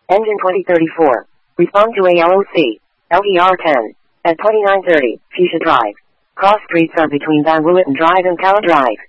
Engine 2034. Respond to ALOC. LER10. At 2930, Fuchsia Drive. Cross streets are between Van Wooten Drive and Cowan Drive.